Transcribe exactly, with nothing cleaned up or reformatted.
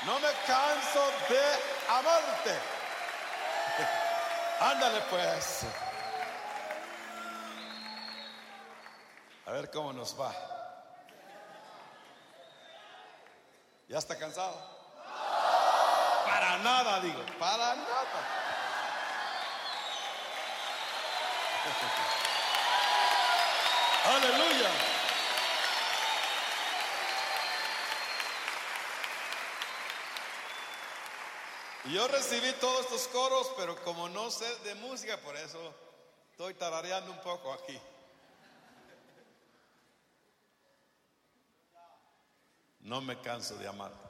No me canso de amarte. Ándale pues. A ver cómo nos va. ¿Ya está cansado? Para nada, digo, para nada. Aleluya. Yo recibí todos estos coros, pero como no sé de música, por eso estoy tarareando un poco aquí. No me canso de amarte.